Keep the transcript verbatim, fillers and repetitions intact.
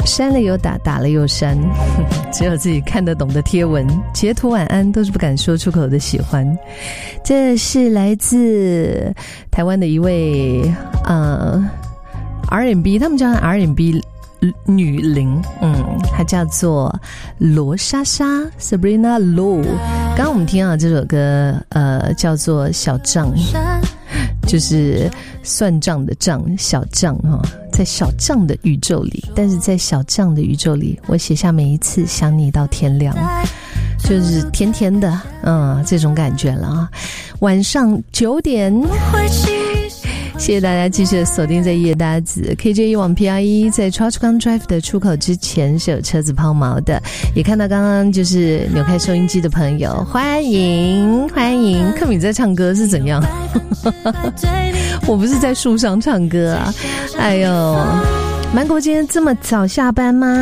删了又打，打了又删，只有自己看得懂的贴文截图晚安都是不敢说出口的喜欢。这是来自台湾的一位呃 R and B， 他们叫 R and B 女伶，嗯，她叫做罗莎莎 Sabrina Low。刚刚我们听到这首歌，呃，叫做小账，就是算账的账，小账哈，在小账的宇宙里，但是在小账的宇宙里，我写下每一次想你到天亮，就是甜甜的，嗯，这种感觉了啊。晚上九点。谢谢大家继续锁定在夜搭子 K J 一 往 P R 一， 在 Trotcom Drive 的出口之前是有车子抛锚的，也看到刚刚就是扭开收音机的朋友，欢迎欢迎。克敏在唱歌是怎样？我不是在树上唱歌啊。哎呦，曼国今天这么早下班吗？